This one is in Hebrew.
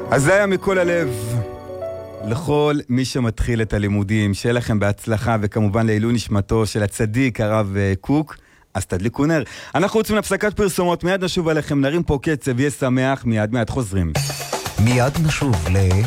אז זה היה מכל הלב לכל מי שמתחיל את הלימודים, שיהיה לכם בהצלחה, וכמובן לעילוי נשמתו של הצדיק הרב קוק. אז תדליקו נר. אנחנו רוצים להפסקת פרסומות, מיד נשוב עליכם, נרים פה קצב, יהיה שמח, מיד חוזרים. מיד נשוב